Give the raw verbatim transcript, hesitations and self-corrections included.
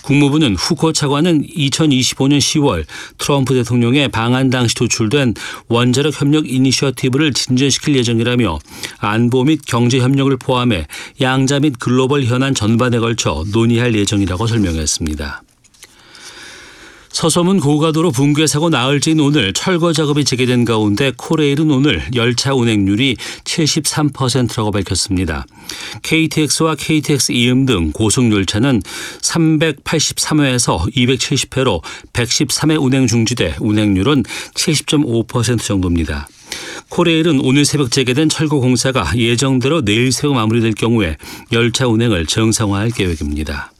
국무부는 후코 차관은 이천이십오 년 시월 트럼프 대통령의 방한 당시 도출된 원자력 협력 이니셔티브를 진전시킬 예정이라며 안보 및 경제 협력을 포함해 양자 및 글로벌 현안 전반에 걸쳐 논의할 예정이라고 설명했습니다. 서소문 고가도로 붕괴 사고 나흘째인 오늘 철거 작업이 재개된 가운데 코레일은 오늘 열차 운행률이 칠십삼 퍼센트라고 밝혔습니다. 케이티엑스와 케이티엑스 이음 등 고속열차는 삼백팔십삼 회에서 이백칠십 회로 백십삼 회 운행 중지돼 운행률은 칠십 점 오 퍼센트 정도입니다. 코레일은 오늘 새벽 재개된 철거 공사가 예정대로 내일 새벽 마무리될 경우에 열차 운행을 정상화할 계획입니다.